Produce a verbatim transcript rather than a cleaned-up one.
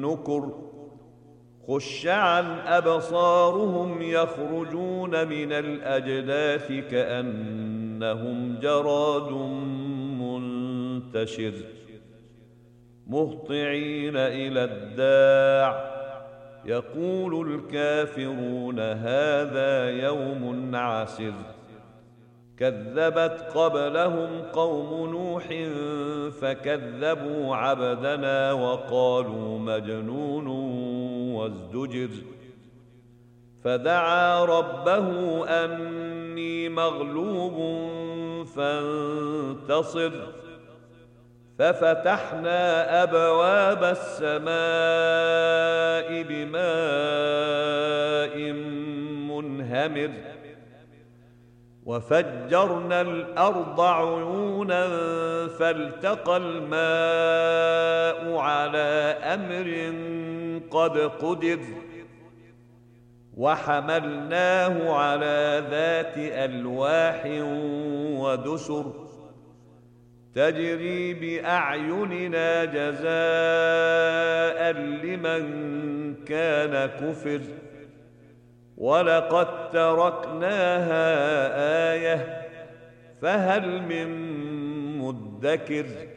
نكر خش عن أبصارهم يخرجون من الأجداث كأنهم جراد منتشر مهطعين إلى الداع يقول الكافرون هذا يوم عسر كذبت قبلهم قوم نوح فكذبوا عبدنا وقالوا مجنون وازدجر فدعا ربه أني مغلوب فانتصر ففتحنا أبواب السماء بماء منهمر وفجرنا الأرض عيونا فالتقى الماء على أمر قد قدر وحملناه على ذات ألواح ودسر تجري بأعيننا جزاء لمن كان كفر ولقد تركناها آية فهل من مدكر